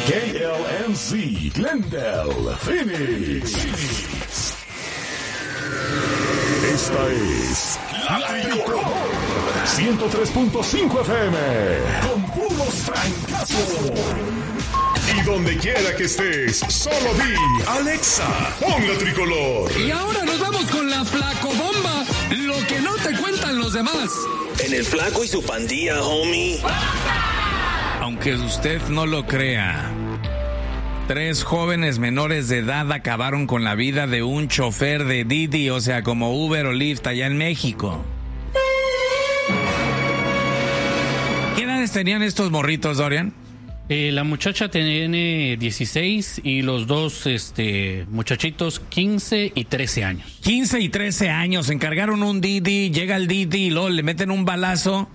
KLNZ, Glendale, Phoenix. Esta es La Tricolor 103.5 FM con puros francazos. Y donde quiera que estés, solo di Alexa, pon La Tricolor. Y ahora nos vamos con la flacobomba, lo que no te cuentan los demás. En el Flaco y su pandilla, homie. Aunque usted no lo crea, 3 jóvenes menores de edad acabaron con la vida de un chofer de Didi, o sea, como Uber o Lyft allá en México. ¿Qué edades tenían estos morritos, Dorian? La muchacha tiene 16 y los dos muchachitos 15 y 13 años. 15 y 13 años, encargaron un Didi, llega el Didi y luego le meten un balazo,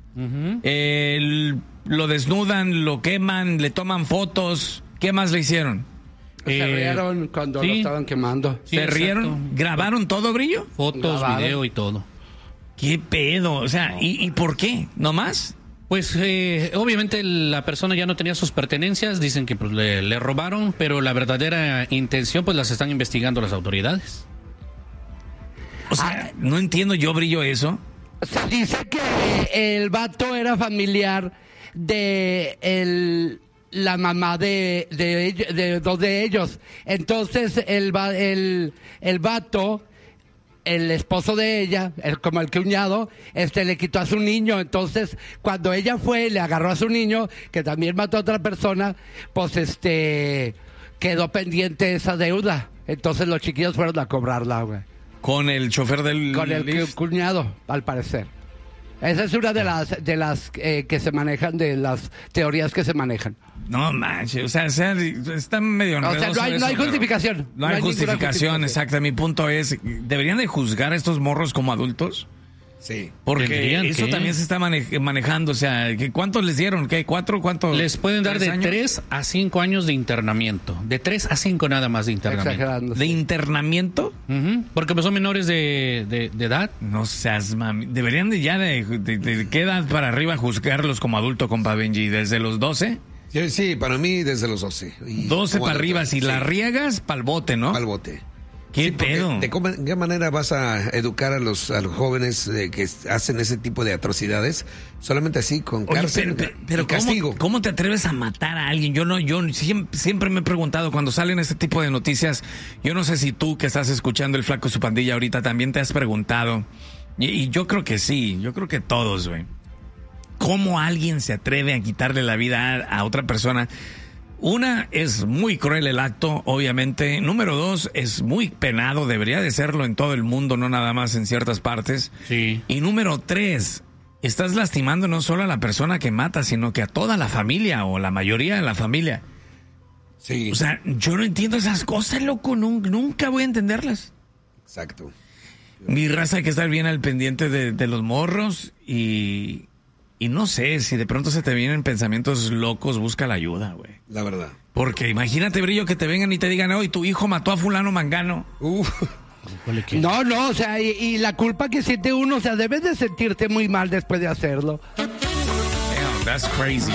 lo desnudan, lo queman, le toman fotos. ¿Qué más le hicieron? Se rieron cuando lo estaban quemando. ¿Se rieron? ¿Grabaron todo, Brillo? Fotos, video y todo. ¿Qué pedo? O sea, ¿y por qué? ¿No más? Pues obviamente la persona ya no tenía sus pertenencias, dicen que pues, le robaron, pero la verdadera intención pues las están investigando las autoridades. O sea, no entiendo yo, Brillo, eso. Se dice que el vato era familiar de la mamá de dos de ellos. Entonces el vato, el esposo de ella, como el cuñado, le quitó a su niño. Entonces, cuando ella fue, le agarró a su niño, que también mató a otra persona, pues quedó pendiente esa deuda. Entonces los chiquillos fueron a cobrarla, güey. ¿Con el chofer del Con el Lyft? cuñado, al parecer. Esa es una de las que se manejan, de las teorías que se manejan. No manches, o sea, está medio enredoso. O sea, no hay justificación. No hay justificación, exacto. Mi punto es, ¿deberían de juzgar a estos morros como adultos? Sí. Porque eso también se está manejando, o sea, ¿cuántos les dieron? ¿Qué? ¿4? ¿Cuántos? Les pueden dar de 3 a 5 años de internamiento. De 3 a 5 nada más de internamiento. Exagerando. ¿De internamiento? Porque pues son menores de edad. No seas mami. Deberían de ya de qué edad para arriba juzgarlos como adulto, compa Benji, ¿desde los 12? Sí, para mí desde los 12. 12 para arriba, si la riegas, pa'l bote, ¿no? Pa'l bote. ¿Qué pedo? ¿De qué manera vas a educar a los jóvenes que hacen ese tipo de atrocidades? Solamente así, con cárcel pero y castigo. ¿cómo te atreves a matar a alguien? Yo siempre me he preguntado, cuando salen este tipo de noticias, yo no sé si tú que estás escuchando El Flaco y su pandilla ahorita también te has preguntado, y yo creo que sí, yo creo que todos, güey. ¿Cómo alguien se atreve a quitarle la vida a otra persona? Una, es muy cruel el acto, obviamente. Número 2, es muy penado, debería de serlo en todo el mundo, no nada más en ciertas partes. Sí. Y número 3, estás lastimando no solo a la persona que mata, sino que a toda la familia o la mayoría de la familia. Sí. O sea, yo no entiendo esas cosas, loco, nunca voy a entenderlas. Exacto. Mi raza hay que estar bien al pendiente de los morros y no sé, si de pronto se te vienen pensamientos locos, busca la ayuda, güey. La verdad. Porque imagínate, Brillo, que te vengan y te digan, hoy tu hijo mató a fulano mangano. No, o sea, y la culpa que siente uno, o sea, debes de sentirte muy mal después de hacerlo. Damn, that's crazy,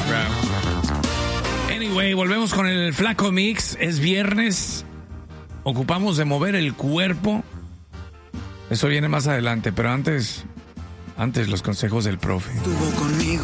bro. Anyway, volvemos con el Flaco Mix. Es viernes. Ocupamos de mover el cuerpo. Eso viene más adelante, pero antes los consejos del profe. Estuvo conmigo